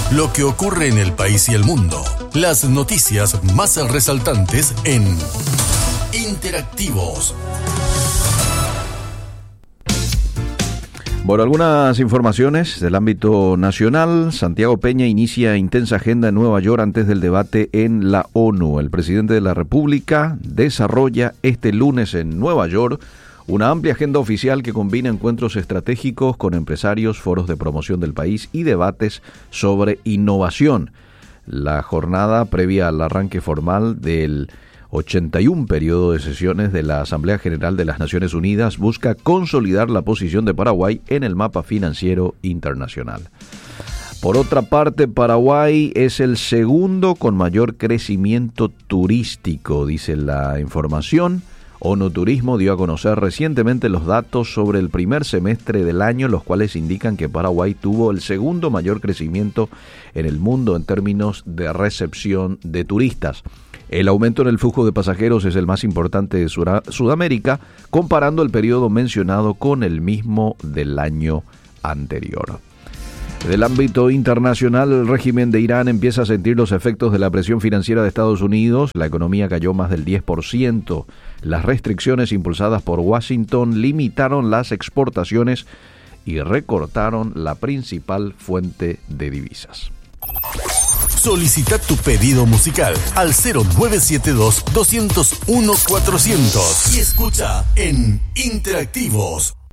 Lo que ocurre en el país y el mundo. Las noticias más resaltantes en Interactivos. Bueno, algunas informaciones del ámbito nacional. Santiago Peña inicia intensa agenda en Nueva York antes del debate en la ONU. El presidente de la República desarrolla este lunes en Nueva York una amplia agenda oficial que combina encuentros estratégicos con empresarios, foros de promoción del país y debates sobre innovación. La jornada previa al arranque formal del 81 periodo de sesiones de la Asamblea General de las Naciones Unidas busca consolidar la posición de Paraguay en el mapa financiero internacional. Por otra parte, Paraguay es el segundo con mayor crecimiento turístico, dice la información. ONU Turismo dio a conocer recientemente los datos sobre el primer semestre del año, los cuales indican que Paraguay tuvo el segundo mayor crecimiento en el mundo en términos de recepción de turistas. El aumento en el flujo de pasajeros es el más importante de Sudamérica, comparando el periodo mencionado con el mismo del año anterior. Del ámbito internacional, el régimen de Irán empieza a sentir los efectos de la presión financiera de Estados Unidos. La economía cayó más del 10%. Las restricciones impulsadas por Washington limitaron las exportaciones y recortaron la principal fuente de divisas. Solicita tu pedido musical al 0972-201-400 y escucha en Interactivos.